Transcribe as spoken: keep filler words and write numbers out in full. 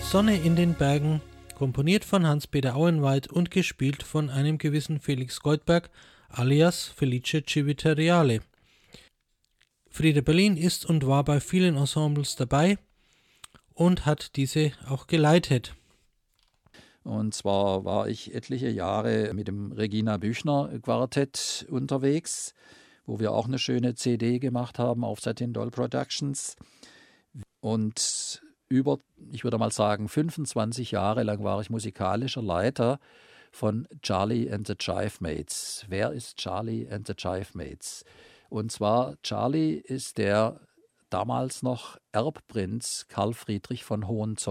Sonne in den Bergen, komponiert von Hans-Peter Auenweit und gespielt von einem gewissen Felix Goldberg alias Felice Civitariale. Frieder Berlin ist und war bei vielen Ensembles dabei und hat diese auch geleitet. Und zwar war ich etliche Jahre mit dem Regina Büchner Quartett unterwegs, wo wir auch eine schöne C D gemacht haben auf Satin Doll Productions. Und über, ich würde mal sagen, fünfundzwanzig Jahre lang war ich musikalischer Leiter von Charlie and the Jive Mates. Wer ist Charlie and the Jive Mates? Und zwar, Charlie ist der damals noch Erbprinz Karl Friedrich von Hohenzollern.